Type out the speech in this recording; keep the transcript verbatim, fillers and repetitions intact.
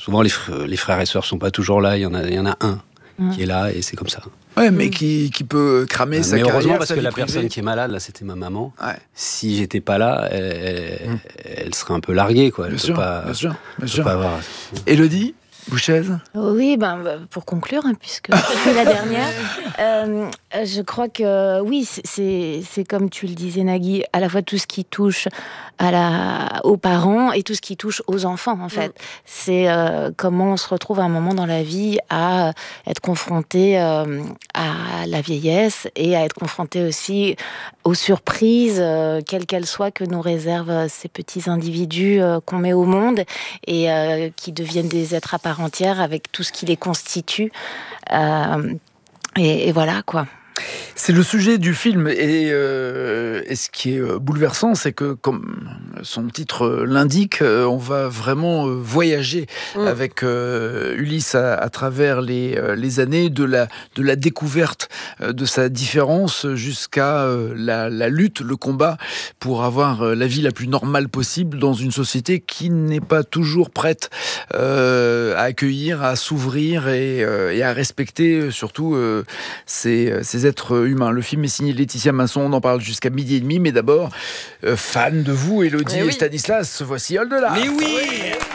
souvent les, fr- les frères et sœurs sont pas toujours là. Il y en a, il y en a un mmh. qui est là et c'est comme ça. Ouais, mais qui, qui peut cramer euh, sa mais carrière. Heureusement, parce sa que vie la privée. personne qui est malade, là, c'était ma maman. Ouais. Si j'étais pas là, elle, elle, mmh. elle serait un peu larguée, quoi. Elle bien, peut sûr, pas, bien sûr, bien sûr. Pas avoir... Élodie Bouchez. Oui, ben, pour conclure, hein, puisque c'est la dernière, euh, je crois que oui, c'est, c'est comme tu le disais, Nagui, à la fois tout ce qui touche à la, aux parents et tout ce qui touche aux enfants, en fait. Mm. C'est euh, comment on se retrouve à un moment dans la vie à être confronté euh, à la vieillesse et à être confronté aussi aux surprises, euh, quelles qu'elles soient, que nous réservent ces petits individus euh, qu'on met au monde et euh, qui deviennent des êtres à part entière avec tout ce qui les constitue. Euh, et, et voilà, quoi. C'est le sujet du film et, euh, et ce qui est bouleversant, c'est que comme son titre l'indique, on va vraiment voyager mmh. avec euh, Ulysse à, à travers les, les années de la, de la découverte de sa différence jusqu'à la, la lutte, le combat pour avoir la vie la plus normale possible dans une société qui n'est pas toujours prête euh, à accueillir, à s'ouvrir et, euh, et à respecter surtout euh, ses, ses êtres humain. Le film est signé Laetitia Masson, on en parle jusqu'à midi et demi, mais d'abord, euh, fan de vous, Élodie et, oui. et Stanislas, voici Au-delà. Mais oui, oui.